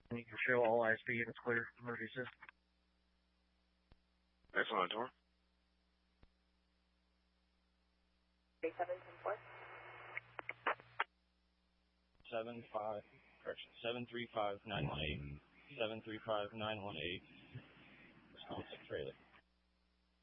You can show all ISP units clear. Emergency. Excellent, Tor. 3710-4. 735-918. 735-918. Response to trailer.